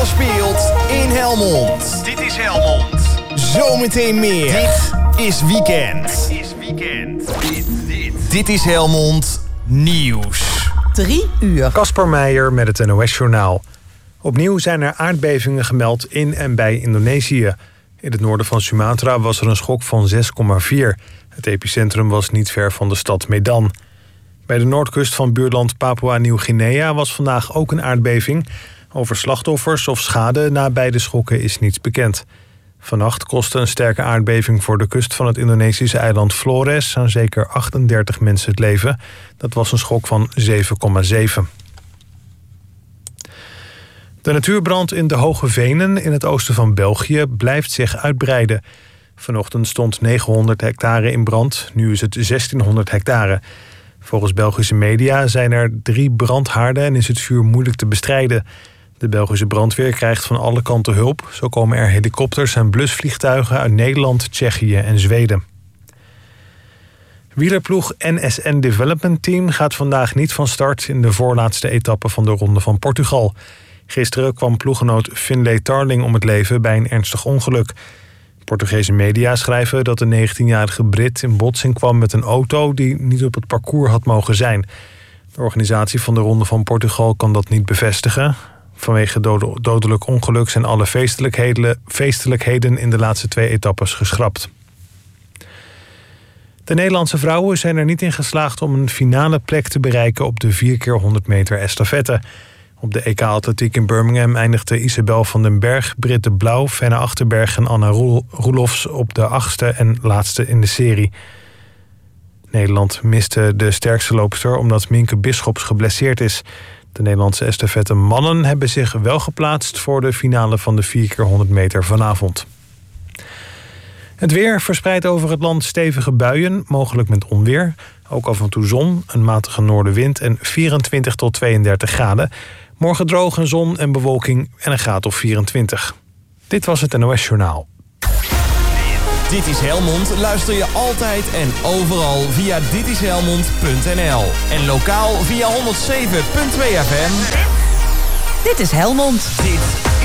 speelt in Helmond. Dit is Helmond. Zometeen meer. Dit is Weekend. Dit is Helmond Nieuws. 3 uur. Kasper Meijer met het NOS-journaal. Opnieuw zijn er aardbevingen gemeld in en bij Indonesië. In het noorden van Sumatra was er een schok van 6,4. Het epicentrum was niet ver van de stad Medan. Bij de noordkust van buurland Papua-Nieuw-Guinea was vandaag ook een aardbeving. Over slachtoffers of schade na beide schokken is niets bekend. Vannacht kostte een sterke aardbeving voor de kust van het Indonesische eiland Flores aan zeker 38 mensen het leven. Dat was een schok van 7,7. De natuurbrand in de Hoge Venen in het oosten van België blijft zich uitbreiden. Vanochtend stond 900 hectare in brand, nu is het 1600 hectare. Volgens Belgische media zijn er 3 brandhaarden en is het vuur moeilijk te bestrijden. De Belgische brandweer krijgt van alle kanten hulp. Zo komen er helikopters en blusvliegtuigen uit Nederland, Tsjechië en Zweden. Wielerploeg NSN Development Team gaat vandaag niet van start in de voorlaatste etappe van de Ronde van Portugal. Gisteren kwam ploeggenoot Finlay Tarling om het leven bij een ernstig ongeluk. Portugese media schrijven dat de 19-jarige Brit in botsing kwam met een auto die niet op het parcours had mogen zijn. De organisatie van de Ronde van Portugal kan dat niet bevestigen. Vanwege dodelijk ongeluk zijn alle feestelijkheden in de laatste 2 etappes geschrapt. De Nederlandse vrouwen zijn er niet in geslaagd om een finale plek te bereiken op de 4x100 meter estafette. Op de EK-atletiek in Birmingham eindigden Isabel van den Berg, Britt de Blauw, Fenna Achterberg en Anna Roelofs op de 8e en laatste in de serie. Nederland miste de sterkste loopster omdat Minke Bisschops geblesseerd is. De Nederlandse estafette mannen hebben zich wel geplaatst voor de finale van de 4x100 meter vanavond. Het weer verspreidt over het land stevige buien, mogelijk met onweer. Ook af en toe zon, een matige noordenwind en 24 tot 32 graden. Morgen droog en zon en bewolking en een graad of 24. Dit was het NOS Journaal. Dit is Helmond luister je altijd en overal via ditishelmond.nl. En lokaal via 107.2 FM. Dit is Helmond. Dit